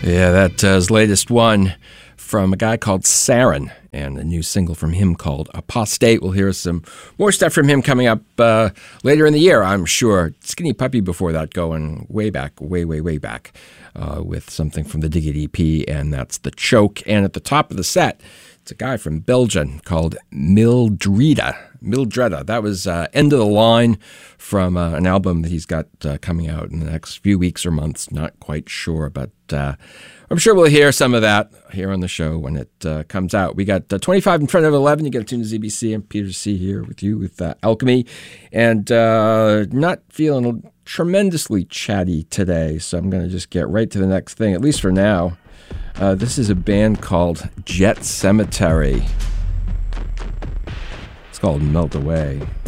Yeah, that's his latest one from a guy called Sarin, and a new single from him called Apostate. We'll hear some more stuff from him coming up later in the year, I'm sure. Skinny Puppy before that, going way back, way back, with something from the Dig It EP, and that's The Choke. And at the top of the set, it's a guy from Belgium called Mildreda. That was End of the Line from an album that he's got coming out in the next few weeks or months. Not quite sure, but I'm sure we'll hear some of that here on the show when it comes out. We got 25 in front of 11. You get to tune to ZBC. I'm Peter C. here with you with Alchemy. And not feeling tremendously chatty today, so I'm going to just get right to the next thing, at least for now. This is a band called Jet Cemetery. It's called Melt Away.